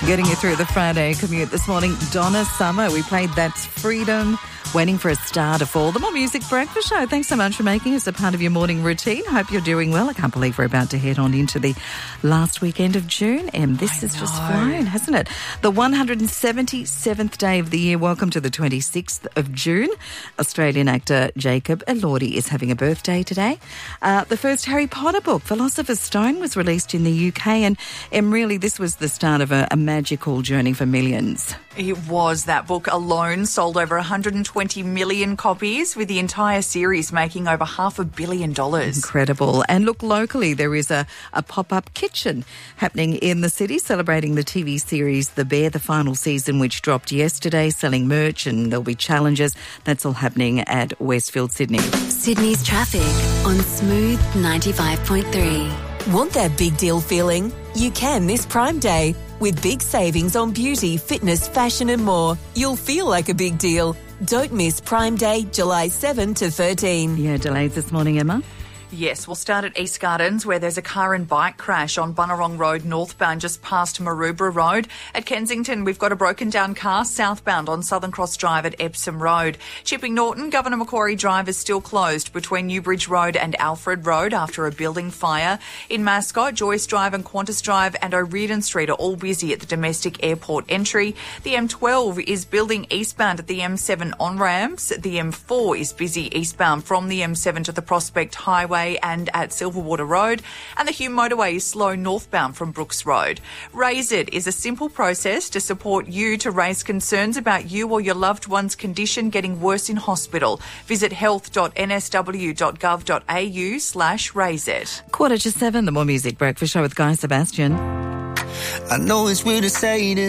Getting you through the Friday commute this morning, Donna Summer. We played That's Freedom, Waiting for a Star to Fall. The More Music Breakfast Show. Thanks so much for making us a part of your morning routine. Hope you're doing well. I can't believe we're about to head on into the last weekend of June. And this has just flown, hasn't it? The 177th day of the year. Welcome to the 26th of June. Australian actor Jacob Elordi is having a birthday today. The first Harry Potter book, Philosopher's Stone, was released in the UK. And really, this was the start of a magical journey for millions. It was. That book alone sold over 120 million copies, with the entire series making over $500 million. Incredible. And look, locally there is a pop-up kitchen happening in the city celebrating the TV series The Bear, the final season, which dropped yesterday, selling merch, and there'll be challenges. That's all happening at Westfield, Sydney. Sydney's traffic on Smooth 95.3. Want that big deal feeling? You can this Prime Day. With big savings on beauty, fitness, fashion and more, you'll feel like a big deal. Don't miss Prime Day, July 7 to 13. Yeah, delays this morning, Emma. Yes, we'll start at East Gardens, where there's a car and bike crash on Bunurong Road northbound just past Maroubra Road. At Kensington, we've got a broken down car southbound on Southern Cross Drive at Epsom Road. Chipping Norton, Governor Macquarie Drive is still closed between Newbridge Road and Alfred Road after a building fire. In Mascot, Joyce Drive and Qantas Drive and O'Riordan Street are all busy at the domestic airport entry. The M12 is building eastbound at the M7 on-ramps. The M4 is busy eastbound from the M7 to the Prospect Highway and at Silverwater Road, and the Hume motorway is slow northbound from Brooks Road. Raise It is a simple process to support you to raise concerns about you or your loved one's condition getting worse in hospital. Visit health.nsw.gov.au/raise-it. 7:15, the More Music Breakfast Show with Guy Sebastian. I know it's weird to say this.